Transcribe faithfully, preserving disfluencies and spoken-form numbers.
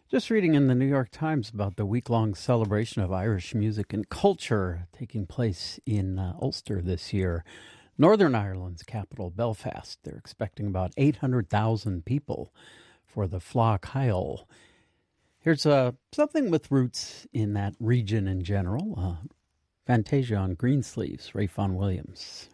Just reading in the New York Times about the week long celebration of Irish music and culture taking place in uh, Ulster this year. Northern Ireland's capital, Belfast. They're expecting about eight hundred thousand people for the Fleadh Cheadle. Here's uh, something with roots in that region in general. Uh, Fantasia on Greensleeves, Ray Vaughan Williams.